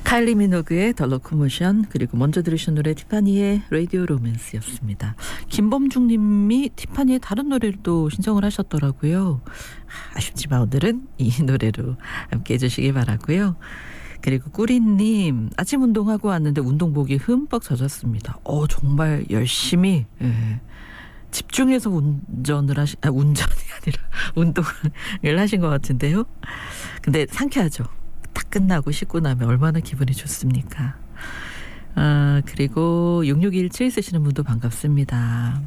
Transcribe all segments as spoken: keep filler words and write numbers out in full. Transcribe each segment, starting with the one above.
카일리 미노그의 더 로코모션, 그리고 먼저 들으신 노래 티파니의 라디오 로맨스였습니다. 김범중 님이 티파니의 다른 노래를 또 신청을 하셨더라고요. 아쉽지만 오늘은 이 노래로 함께 해주시기 바라고요. 그리고 꾸리님, 아침 운동하고 왔는데 운동복이 흠뻑 젖었습니다. 어 정말 열심히 예, 집중해서 운전을 하시 아, 운전이 아니라 운동을 하신 것 같은데요. 근데 상쾌하죠. 딱 끝나고 씻고 나면 얼마나 기분이 좋습니까? 아, 그리고 육육일칠 쓰시는 분도 반갑습니다.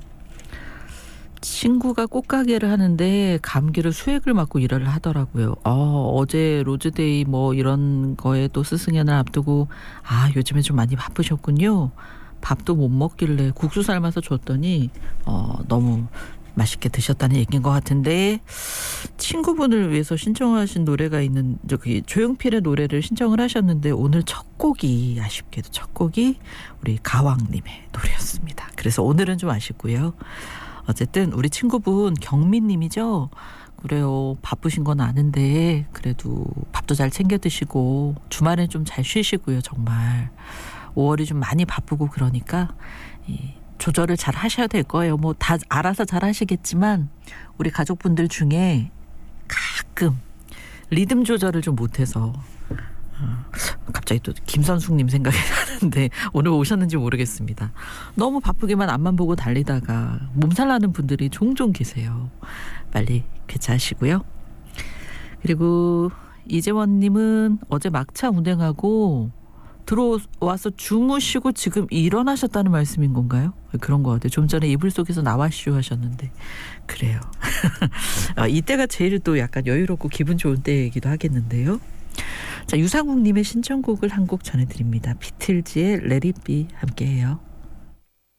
친구가 꽃가게를 하는데 감기를 수액을 맞고 일을 하더라고요. 어, 어제 로즈데이 뭐 이런 거에 또 스승연을 앞두고 아 요즘에 좀 많이 바쁘셨군요. 밥도 못 먹길래 국수 삶아서 줬더니 어, 너무 맛있게 드셨다는 얘기인 것 같은데, 친구분을 위해서 신청하신 노래가 있는 저기 조용필의 노래를 신청을 하셨는데 오늘 첫 곡이 아쉽게도 첫 곡이 우리 가왕님의 노래였습니다. 그래서 오늘은 좀 아쉽고요. 어쨌든 우리 친구분 경민님이죠. 그래요. 바쁘신 건 아는데 그래도 밥도 잘 챙겨 드시고 주말엔 좀 잘 쉬시고요. 정말 오월이 좀 많이 바쁘고 그러니까 이 조절을 잘 하셔야 될 거예요. 뭐 다 알아서 잘 하시겠지만 우리 가족분들 중에 가끔 리듬 조절을 좀 못해서 어, 갑자기 또 김선숙님 생각이 나는데 오늘 오셨는지 모르겠습니다. 너무 바쁘게만 앞만 보고 달리다가 몸살 나는 분들이 종종 계세요. 빨리 쾌차하시고요. 그리고 이재원님은 어제 막차 운행하고 들어와서 주무시고 지금 일어나셨다는 말씀인 건가요? 그런 것 같아요. 좀 전에 이불 속에서 나와슈 하셨는데 그래요. 아, 이때가 제일 또 약간 여유롭고 기분 좋은 때이기도 하겠는데요. 자, 유상욱님의 신청곡을 한 곡 전해드립니다. 비틀즈의 Let It Be 함께해요.